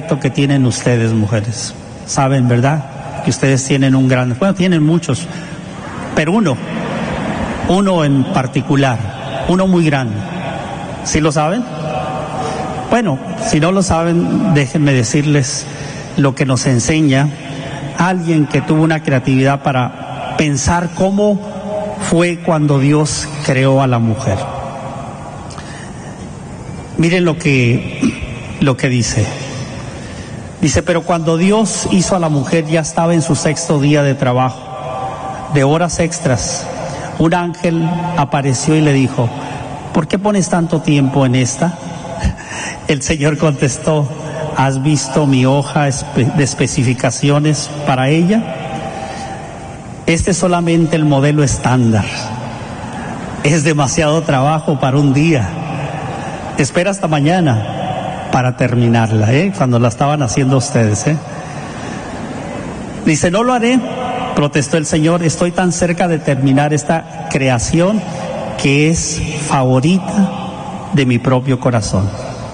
defecto que tienen ustedes, mujeres. Saben, ¿verdad? Que ustedes tienen un gran... Bueno, tienen muchos, pero uno en particular, uno muy grande. ¿Sí lo saben? Bueno, si no lo saben, déjenme decirles lo que nos enseña alguien que tuvo una creatividad para pensar cómo fue cuando Dios creó a la mujer. Miren lo que dice. Dice, pero cuando Dios hizo a la mujer ya estaba en su 6º día de trabajo, de horas extras. Un ángel apareció y le dijo, ¿por qué pones tanto tiempo en esta? El Señor contestó, ¿has visto mi hoja de especificaciones para ella? Este es solamente el modelo estándar. Es demasiado trabajo para un día. Espera hasta mañana para terminarla, cuando la estaban haciendo ustedes. Dice, no lo haré, protestó el Señor, estoy tan cerca de terminar esta creación que es favorita de mi propio corazón.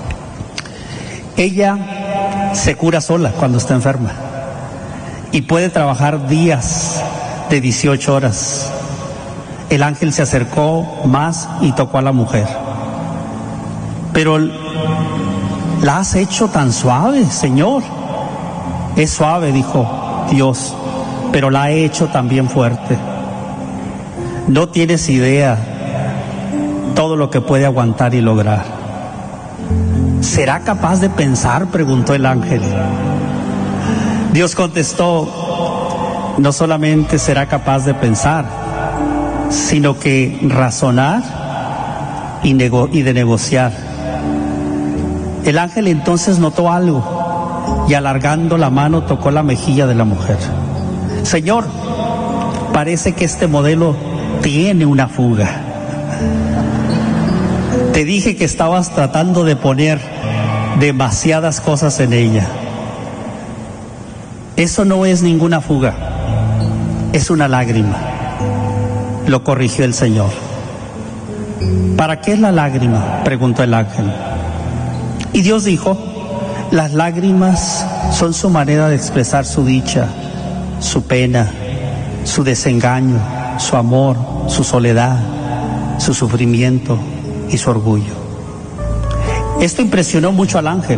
Ella se cura sola cuando está enferma y puede trabajar días de 18 horas. El ángel se acercó más y tocó a la mujer. Pero la has hecho tan suave, Señor. Es suave, dijo Dios, pero la he hecho también fuerte. No tienes idea todo lo que puede aguantar y lograr. ¿Será capaz de pensar?, preguntó el ángel. Dios contestó, no solamente será capaz de pensar, sino que razonar y de negociar. El ángel entonces notó algo y alargando la mano tocó la mejilla de la mujer. Señor, parece que este modelo tiene una fuga. Te dije que estabas tratando de poner demasiadas cosas en ella. Eso no es ninguna fuga, es una lágrima. Lo corrigió el Señor. ¿Para qué es la lágrima?, preguntó el ángel. Y Dios dijo, las lágrimas son su manera de expresar su dicha, su pena, su desengaño, su amor, su soledad, su sufrimiento y su orgullo. Esto impresionó mucho al ángel.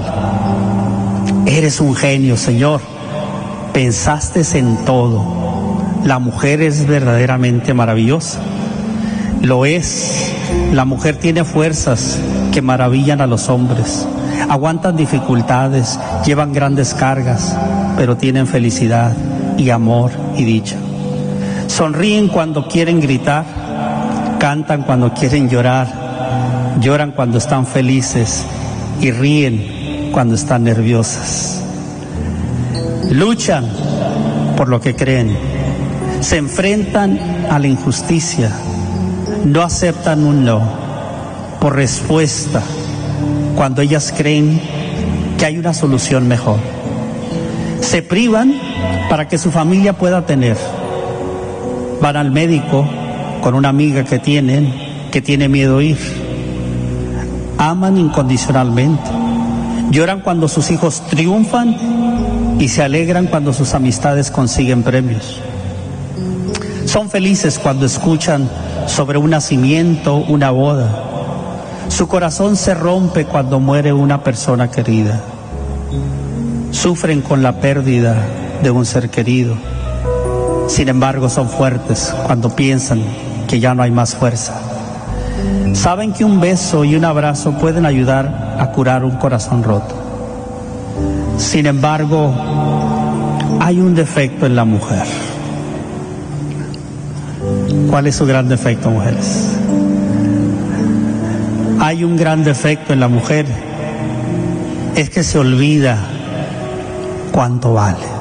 Eres un genio, Señor. Pensaste en todo. La mujer es verdaderamente maravillosa. Lo es. La mujer tiene fuerzas que maravillan a los hombres. Aguantan dificultades, llevan grandes cargas, pero tienen felicidad y amor y dicha. Sonríen cuando quieren gritar, cantan cuando quieren llorar, lloran cuando están felices y ríen cuando están nerviosas. Luchan por lo que creen, se enfrentan a la injusticia, no aceptan un no por respuesta cuando ellas creen que hay una solución mejor. Se privan para que su familia pueda tener. Van al médico con una amiga que tiene miedo a ir. Aman incondicionalmente. Lloran cuando sus hijos triunfan y se alegran cuando sus amistades consiguen premios. Son felices cuando escuchan sobre un nacimiento, una boda. Su corazón se rompe cuando muere una persona querida. Sufren con la pérdida de un ser querido. Sin embargo, son fuertes cuando piensan que ya no hay más fuerza. Saben que un beso y un abrazo pueden ayudar a curar un corazón roto. Sin embargo, hay un defecto en la mujer. ¿Cuál es su gran defecto, mujeres? Hay un gran defecto en la mujer, es que se olvida cuánto vale.